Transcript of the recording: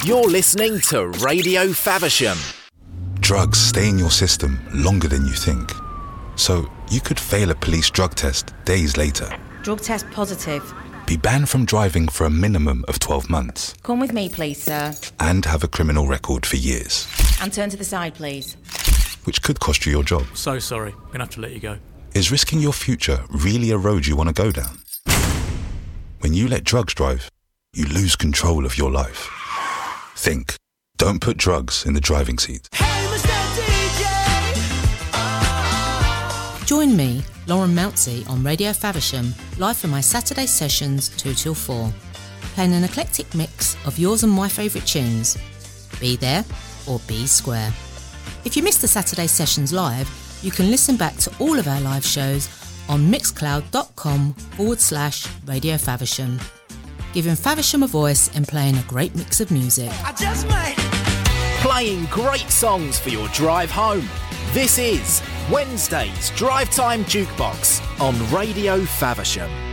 You're listening to Radio Faversham. Drugs stay in your system longer than you think. So you could fail a police drug test days later. Drug test positive. Be banned from driving for a minimum of 12 months. Come with me, please, sir. And have a criminal record for years. And turn to the side, please. Which could cost you your job. So sorry, I'm going to have to let you go. Is risking your future really a road you want to go down? When you let drugs drive, you lose control of your life. Think. Don't put drugs in the driving seat. Hey, Mr. DJ! Join me, Lauren Moutsey, on Radio Faversham, live for my Saturday sessions 2 till 4, playing an eclectic mix of yours and my favourite tunes. Be there or be square. If you missed the Saturday sessions live, you can listen back to all of our live shows on mixcloud.com/Radio Faversham, giving Faversham a voice and playing a great mix of music. I just might. Playing great songs for your drive home. This is Wednesday's Drive Time Jukebox on Radio Faversham.